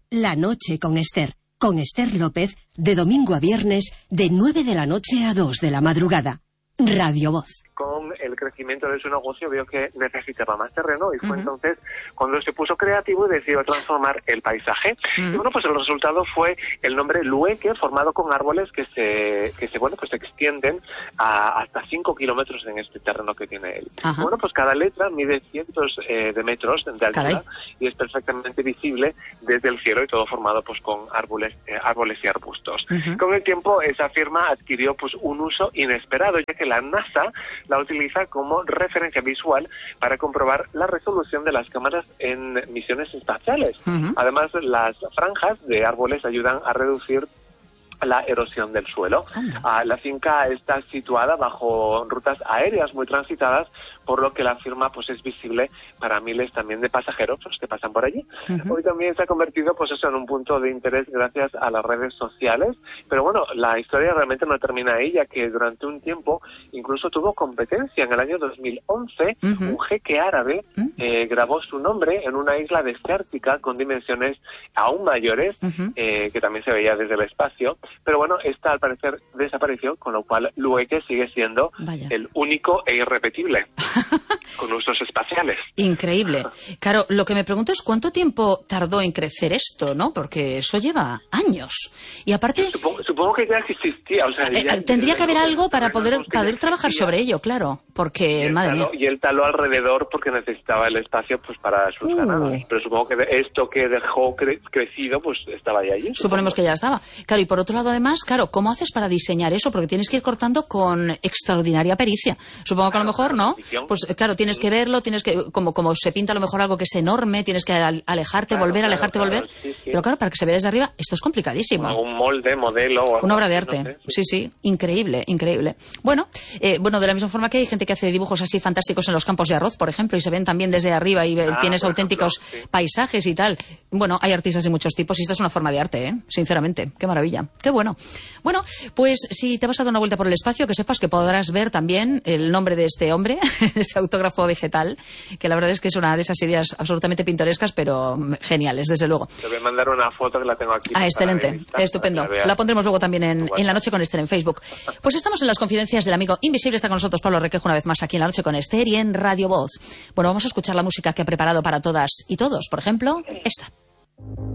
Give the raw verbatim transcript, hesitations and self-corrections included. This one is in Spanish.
La noche con Esther. Con Esther López, de domingo a viernes, de nueve de la noche a dos de la madrugada. Radio Voz. Con el crecimiento de su negocio vio que necesitaba más terreno y fue Uh-huh. entonces cuando se puso creativo y decidió transformar el paisaje. Uh-huh. Y bueno, pues el resultado fue el nombre Lueque, formado con árboles que se, que se bueno, pues se extienden a hasta cinco kilómetros en este terreno que tiene él. Ajá. Bueno, pues cada letra mide cientos eh, de metros de altura. Caray. Y es perfectamente visible desde el cielo y todo formado pues con árboles, eh, árboles y arbustos. Uh-huh. Con el tiempo esa firma adquirió pues un uso inesperado, ya que la NASA la utiliza como referencia visual para comprobar la resolución de las cámaras en misiones espaciales. Uh-huh. Además, las franjas de árboles ayudan a reducir la erosión del suelo. Ah, la finca está situada bajo rutas aéreas muy transitadas, por lo que la firma pues es visible para miles también de pasajeros pues, que pasan por allí. Uh-huh. Hoy también se ha convertido pues eso en un punto de interés gracias a las redes sociales, pero bueno, la historia realmente no termina ahí, ya que durante un tiempo incluso tuvo competencia. En el año dos mil once, uh-huh. un jeque árabe uh-huh. eh, grabó su nombre en una isla desértica con dimensiones aún mayores, uh-huh. eh, que también se veía desde el espacio, pero bueno, esta al parecer desapareció, con lo cual Lueque sigue siendo Vaya. el único e irrepetible con usos espaciales. Increíble. Claro, lo que me pregunto es cuánto tiempo tardó en crecer esto, ¿no? Porque eso lleva años. Y aparte... Supongo, supongo que ya existía. O sea, eh, ya, tendría ya, que haber algo para poder, poder trabajar existía. sobre ello, claro. Porque, madre taló, mía. Y él taló alrededor porque necesitaba el espacio pues para sus uh. ganados. Pero supongo que esto que dejó cre crecido pues estaba ya allí. Suponemos que ya estaba. Claro, y por otro lado además, claro, ¿cómo haces para diseñar eso? Porque tienes que ir cortando con extraordinaria pericia. Supongo que a lo mejor, ¿no? Pues claro, tienes que verlo, tienes que, como, como se pinta a lo mejor algo que es enorme, tienes que alejarte, claro, volver, claro, alejarte, claro, volver. Sí, sí. Pero claro, para que se vea desde arriba, esto es complicadísimo. Un molde, modelo. O Una obra de arte. No sé, sí. sí, sí, increíble, increíble. Bueno, eh, bueno, de la misma forma que hay gente que hace dibujos así fantásticos en los campos de arroz, por ejemplo, y se ven también desde arriba y ah, tienes auténticos ejemplo, sí. paisajes y tal. Bueno, hay artistas de muchos tipos y esta es una forma de arte, ¿eh? Sinceramente. Qué maravilla. Qué bueno. Bueno, pues si te vas a dar una vuelta por el espacio, que sepas que podrás ver también el nombre de este hombre, ese autógrafo vegetal, que la verdad es que es una de esas ideas absolutamente pintorescas, pero geniales, desde luego. Te voy a mandar una foto que la tengo aquí. Ah, excelente, revista, estupendo. La, la pondremos luego también en, en La Noche con Esther en Facebook. Pues estamos en las confidencias del amigo invisible. Está con nosotros Pablo Requejo una vez más aquí en La Noche con Esther y en Radio Voz. Bueno, vamos a escuchar la música que ha preparado para todas y todos. Por ejemplo, esta.